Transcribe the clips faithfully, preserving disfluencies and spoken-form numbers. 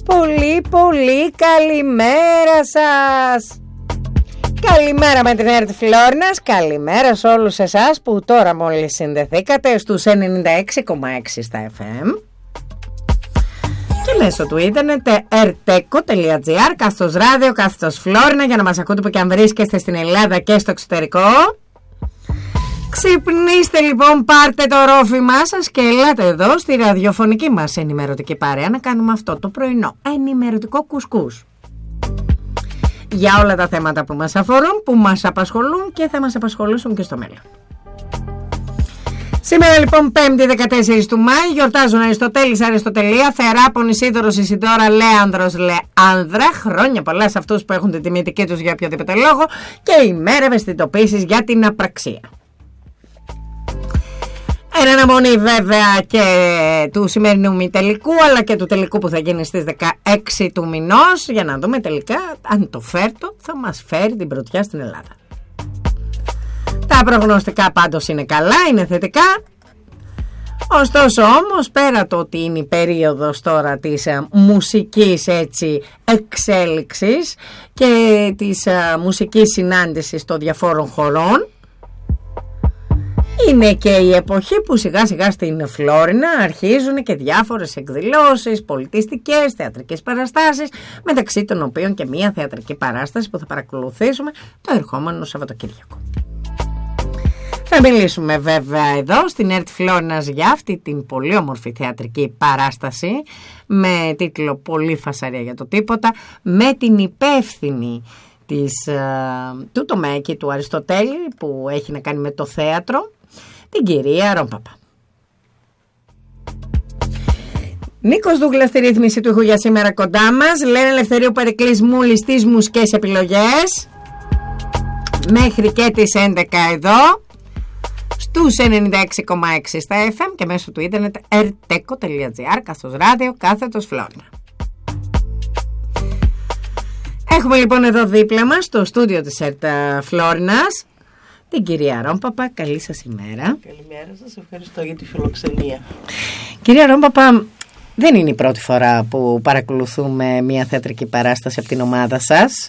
Πολύ πολύ καλημέρα σας. Καλημέρα με την ΕΡΤ Φλόρινας. Καλημέρα σε όλους εσάς που τώρα μόλις συνδεθήκατε στους ενενήντα έξι κόμμα έξι στα εφ εμ και μέσω του ίντερνετ ερτέκο τελεία τζι άρ, κάθετος ράδιο, κάθετος Φλόρινα, για να μας ακούτε που και αν βρίσκεστε στην Ελλάδα και στο εξωτερικό. Ξυπνήστε λοιπόν, πάρτε το ρόφημά σας και ελάτε εδώ στη ραδιοφωνική μας ενημερωτική παρέα να κάνουμε αυτό το πρωινό ενημερωτικό κουσκούς για όλα τα θέματα που μας αφορούν, που μας απασχολούν και θα μας απασχολήσουν και στο μέλλον. Σήμερα λοιπόν πέμπτη δεκατέσσερις του Μάη γιορτάζουν Αριστοτέλης, Αριστοτελία, Θεράπονη, Σίδωρος, Ισιδώρα, Λέανδρος, Λέανδρα. Χρόνια πολλά σε αυτούς που έχουν την τιμητική τους για οποιοδήποτε λόγο και ημέρα ευαισθητοποίησης για την απραξία. Εν αναμονή βέβαια και του σημερινού μη τελικού, αλλά και του τελικού που θα γίνει στις δεκαέξι του μηνός, για να δούμε τελικά αν το φέρτο θα μας φέρει την πρωτιά στην Ελλάδα. Τα προγνωστικά πάντως είναι καλά, είναι θετικά. Ωστόσο όμως, πέρα το ότι είναι η περίοδος τώρα της α, μουσικής έτσι εξέλιξης και της α, μουσικής συνάντησης των διαφόρων χωρών, είναι και η εποχή που σιγά σιγά στην Φλόρινα αρχίζουν και διάφορες εκδηλώσεις, πολιτιστικές, θεατρικές παραστάσεις, μεταξύ των οποίων και μια θεατρική παράσταση που θα παρακολουθήσουμε το ερχόμενο Σαββατοκύριακο. Θα μιλήσουμε βέβαια εδώ στην ΕΡΤ Φλόρινας για αυτή την πολύ όμορφη θεατρική παράσταση με τίτλο «Πολύ φασαρία για το τίποτα», με την υπεύθυνη της, του τομέα και του Αριστοτέλη που έχει να κάνει με το θέατρο, την κυρία Ρομπαπά. Νίκος Δούγκλας στη ρύθμιση του ήχου για σήμερα κοντά μας. Λένε Ελευθερίου Περικλής Μούλης στις μουσικές επιλογές. Μέχρι και τις έντεκα εδώ στους ενενήντα έξι κόμμα έξι στα εφ εμ και μέσω του ίντερνετ ερτέκο τελεία τζι άρ, κάθετος ράδιο, κάθετος Φλόρινα. Έχουμε λοιπόν εδώ δίπλα μας στο στούντιο της ΕΡΤ Φλόρινας την κυρία Ρομπαπά. Καλή σας ημέρα. Καλημέρα σας, ευχαριστώ για τη φιλοξενία. Κυρία Ρομπαπά, δεν είναι η πρώτη φορά που παρακολουθούμε μια θεατρική παράσταση από την ομάδα σας,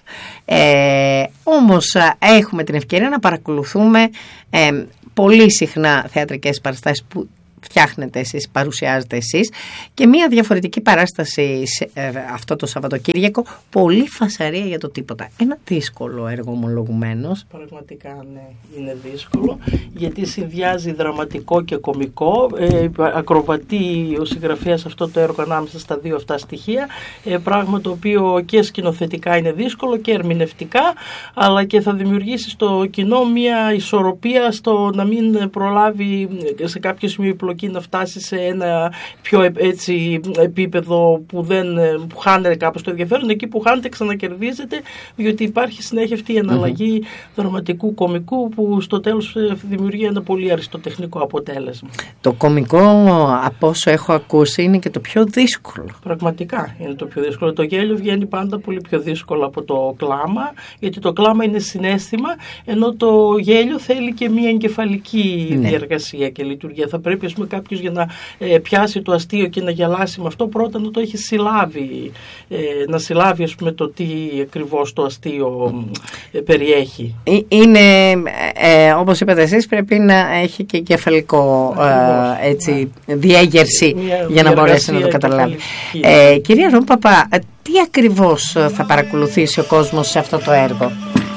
ε, όμως έχουμε την ευκαιρία να παρακολουθούμε ε, πολύ συχνά θεατρικές παραστάσεις που φτιάχνετε εσείς, παρουσιάζετε εσείς, και μια διαφορετική παράσταση ε, αυτό το Σαββατοκύριακο, πολύ φασαρία για το τίποτα. Ένα δύσκολο έργο ομολογουμένως. Πραγματικά ναι, είναι δύσκολο, γιατί συνδυάζει δραματικό και κωμικό, ε, ακροβατεί ο συγγραφέας αυτό το έργο ανάμεσα στα δύο αυτά στοιχεία, ε, πράγμα το οποίο και σκηνοθετικά είναι δύσκολο και ερμηνευτικά, αλλά και θα δημιουργήσει στο κοινό μια ισορροπία στο να μην προλάβει σε κάποιο σημείο και να φτάσει σε ένα πιο έτσι, επίπεδο που, δεν, που χάνεται κάπως το ενδιαφέρον, εκεί που χάνεται ξανακερδίζεται, διότι υπάρχει συνέχεια αυτή η εναλλαγή mm-hmm. δραματικού κωμικού που στο τέλος δημιουργεί ένα πολύ αριστοτεχνικό αποτέλεσμα. Το κωμικό, από όσο έχω ακούσει, είναι και το πιο δύσκολο. Πραγματικά είναι το πιο δύσκολο. Το γέλιο βγαίνει πάντα πολύ πιο δύσκολο από το κλάμα, γιατί το κλάμα είναι συναίσθημα, ενώ το γέλιο θέλει και μια εγκεφαλική ναι. διαργασία και λειτουργία. Θα πρέπει, ας πούμε, κάποιος για να ε, πιάσει το αστείο και να γελάσει με αυτό, πρώτα να το έχει συλλάβει, ε, να συλλάβει, ας πούμε, το τι ακριβώς το αστείο ε, περιέχει. Είναι, ε, όπως είπατε εσείς, πρέπει να έχει και κεφαλικό ε, έτσι, ναι. διέγερση μια, για να μπορέσει να το καταλάβει. Ε, κυρία Ρομπαπά, τι ακριβώς θα παρακολουθήσει ο κόσμος σε αυτό το έργο?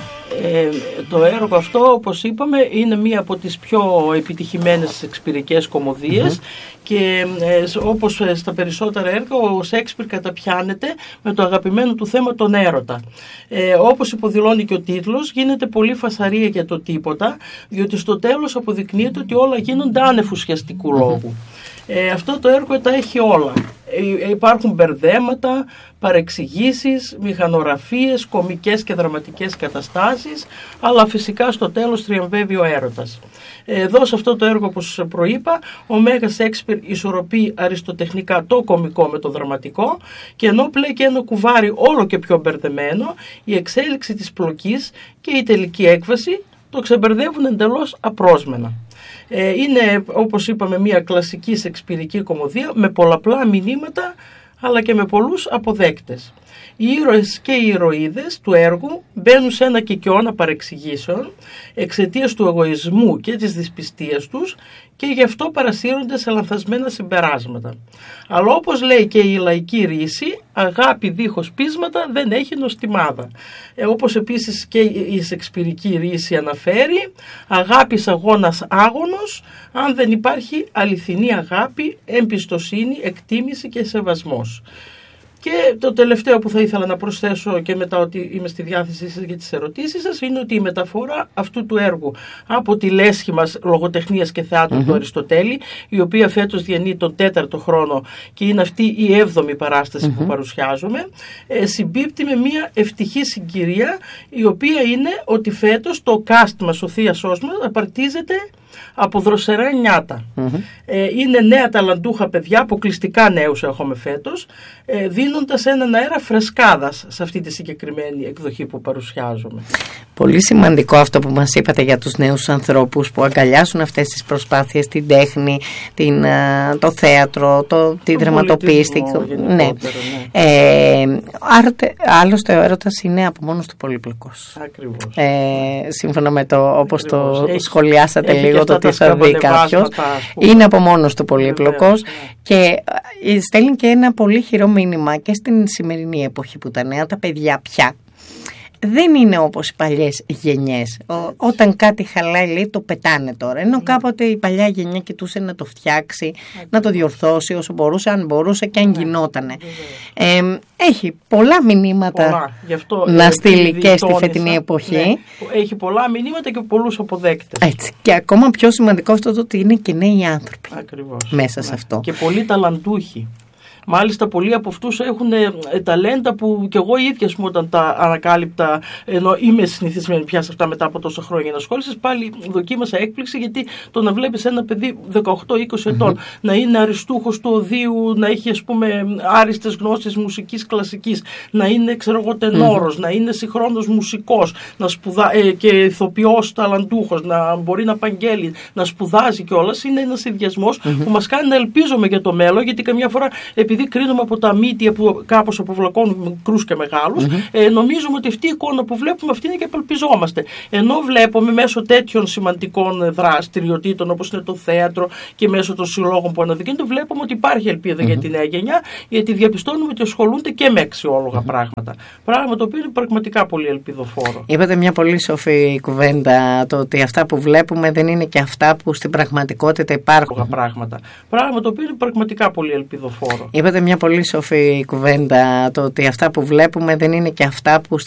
Ε, το έργο αυτό, όπως είπαμε, είναι μία από τις πιο επιτυχημένες σεξπιρικές κωμωδίες mm-hmm. και ε, όπως στα περισσότερα έργα ο Σέξπιρ καταπιάνεται με το αγαπημένο του θέμα, τον έρωτα. Ε, όπως υποδηλώνει και ο τίτλος, γίνεται πολύ φασαρία για το τίποτα, διότι στο τέλος αποδεικνύεται ότι όλα γίνονται άνευ ουσιαστικού mm-hmm. λόγου. Ε, αυτό το έργο τα έχει όλα. Ε, υπάρχουν μπερδέματα, παρεξηγήσεις, μηχανογραφίες, κωμικές και δραματικές καταστάσεις, αλλά φυσικά στο τέλος τριαμβεύει ο έρωτας. Εδώ σε αυτό το έργο, όπως προείπα, ο Μέγας Σέξπιρ ισορροπεί αριστοτεχνικά το κωμικό με το δραματικό, και ενώ πλέει και ένα κουβάρι όλο και πιο μπερδεμένο, η εξέλιξη της πλοκής και η τελική έκβαση το ξεμπερδεύουν εντελώς απρόσμενα. Είναι, όπως είπαμε, μια κλασική σεξπιρική κωμωδία με πολλαπλά μηνύματα, αλλά και με πολλούς αποδέκτες. Οι ήρωες και οι ηρωίδες του έργου μπαίνουν σε ένα κικαιώνα παρεξηγήσεων εξαιτίας του εγωισμού και της δυσπιστίας τους και γι' αυτό παρασύρονται σε λανθασμένα συμπεράσματα. Αλλά όπως λέει και η λαϊκή ρίση, αγάπη δίχως πείσματα δεν έχει νοστιμάδα. Ε, όπως επίσης και η σεξπυρική ρίση αναφέρει, αγάπης αγώνας άγωνος, αν δεν υπάρχει αληθινή αγάπη, εμπιστοσύνη, εκτίμηση και σεβασμός. Και το τελευταίο που θα ήθελα να προσθέσω και μετά ότι είμαι στη διάθεσή σας για τις ερωτήσεις σας είναι ότι η μεταφορά αυτού του έργου από τη λέσχη μας λογοτεχνίας και θεάτρου mm-hmm. του Αριστοτέλη, η οποία φέτος διανύει τον τέταρτο χρόνο και είναι αυτή η έβδομη παράσταση mm-hmm. που παρουσιάζουμε, ε, συμπίπτει με μια ευτυχή συγκυρία, η οποία είναι ότι φέτος το cast μας, ο θείασός μας, απαρτίζεται από δροσερά νιάτα. Mm-hmm. Ε, είναι νέα ταλαντούχα παιδιά, αποκλειστικά νέους έχουμε φέτος, ε, δίνοντας έναν αέρα φρεσκάδας σε αυτή τη συγκεκριμένη εκδοχή που παρουσιάζουμε. Πολύ σημαντικό αυτό που μας είπατε για τους νέους ανθρώπους που αγκαλιάσουν αυτές τις προσπάθειες, την τέχνη, την, το θέατρο, το, τη το δραματοποίηση. Ναι. Ναι. Ε, άρωτε, άλλωστε ο έρωτας είναι από μόνος του πολύπλοκος. Ακριβώς. Ε, σύμφωνα με το όπως Ακριβώς. το έχει, σχολιάσατε έχει λίγο το τι θα δει κάποιος, είναι από μόνος του πολύπλοκος και στέλνει και ένα πολύ χειρό μήνυμα και στην σημερινή εποχή που τα νέα τα παιδιά πια δεν είναι όπως οι παλιές γενιές. Ο, όταν κάτι χαλάει, λέει, το πετάνε τώρα. Ενώ κάποτε η παλιά γενιά κοιτούσε να το φτιάξει, να το διορθώσει όσο μπορούσε, αν μπορούσε και αν γινότανε. Ε, έχει πολλά μηνύματα πολλά. Γι' αυτό, να ε, στείλει και στη φετινή εποχή. Ναι. Έχει πολλά μηνύματα και πολλούς αποδέκτες. Έτσι. Και ακόμα πιο σημαντικό αυτό το ότι είναι και νέοι άνθρωποι. Ακριβώς. Μέσα ναι. σε αυτό. Και πολύ ταλαντούχοι. Μάλιστα πολλοί από αυτούς έχουν ε, ταλέντα που κι εγώ ίδια όταν τα ανακάλυπτα, ενώ είμαι συνηθισμένη πια σε αυτά μετά από τόσα χρόνια ενασχόλησης, πάλι δοκίμασα έκπληξη, γιατί το να βλέπεις ένα παιδί δεκαοκτώ είκοσι ετών mm-hmm. να είναι αριστούχος του οδείου, να έχει ας πούμε άριστες γνώσεις μουσικής κλασικής, να είναι ξέρω εγώ τενόρος, mm-hmm. να είναι συγχρόνως μουσικός, να σπουδα... ε, και ηθοποιός ταλαντούχος, να μπορεί να απαγγέλει, να σπουδάζει κιόλας, είναι ένας συνδυασμός mm-hmm. που μας κάνει να ελπίζουμε για το μέλλον, γιατί καμιά φορά επειδή κρίνουμε από τα μύτια που κάπως αποβλακώνουν μικρούς και μεγάλους, mm-hmm. ε, νομίζουμε ότι αυτή η εικόνα που βλέπουμε αυτή είναι και απελπιζόμαστε. Ενώ βλέπουμε μέσω τέτοιων σημαντικών δραστηριοτήτων όπως είναι το θέατρο και μέσω των συλλόγων που αναδεικνύονται, βλέπουμε ότι υπάρχει ελπίδα mm-hmm. για τη νέα γενιά, γιατί διαπιστώνουμε ότι ασχολούνται και με αξιόλογα mm-hmm. πράγματα. Πράγμα το οποίο είναι πραγματικά πολύ ελπιδοφόρο. Είπατε μια πολύ σοφή κουβέντα, το ότι αυτά που βλέπουμε δεν είναι και αυτά που στην πραγματικότητα υπάρχουν. Mm-hmm. Πράγματα. Πράγμα το οποίο είναι πραγματικά πολύ ελπιδοφόρο. Είπατε μια πολύ σοφή κουβέντα, το ότι αυτά που βλέπουμε δεν είναι και αυτά που